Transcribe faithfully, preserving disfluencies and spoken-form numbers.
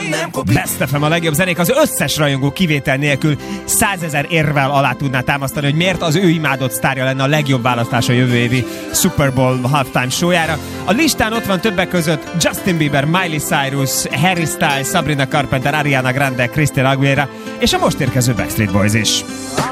Best ef em a legjobb zenék, az összes rajongó kivétel nélkül százezer érvel alá tudná támasztani, hogy miért az ő imádott sztárja lenne a legjobb választás a jövő évi Super Bowl halftime showjára. A listán ott van többek között Justin Bieber, Miley Cyrus, Harry Styles, Sabrina Carpenter, Ariana Grande, Christina Aguilera és a most érkező Backstreet Boys is.